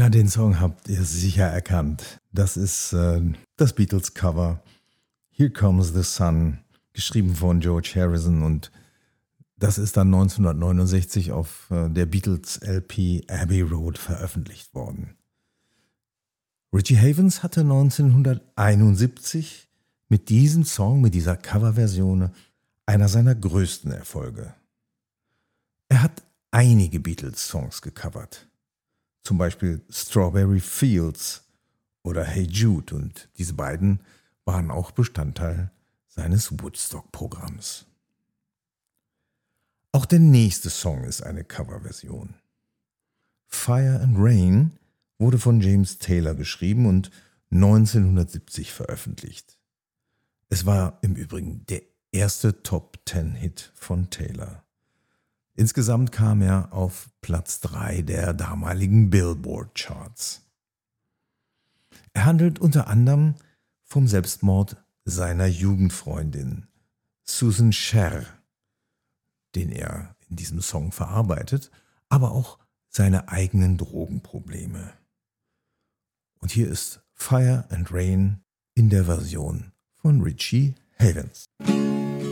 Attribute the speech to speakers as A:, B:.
A: Ja, den Song habt ihr sicher erkannt. Das ist das Beatles-Cover Here Comes the Sun, geschrieben von George Harrison, und das ist dann 1969 auf der Beatles-LP Abbey Road veröffentlicht worden. Richie Havens hatte 1971 mit diesem Song, mit dieser Coverversion, einer seiner größten Erfolge. Er hat einige Beatles-Songs gecovert. Zum Beispiel Strawberry Fields oder Hey Jude, und diese beiden waren auch Bestandteil seines Woodstock-Programms. Auch der nächste Song ist eine Coverversion. Fire and Rain wurde von James Taylor geschrieben und 1970 veröffentlicht. Es war im Übrigen der erste Top-10-Hit von Taylor. Insgesamt kam er auf Platz 3 der damaligen Billboard-Charts. Er handelt unter anderem vom Selbstmord seiner Jugendfreundin Susan Sher, den er in diesem Song verarbeitet, aber auch seine eigenen Drogenprobleme. Und hier ist Fire and Rain in der Version von Richie Havens.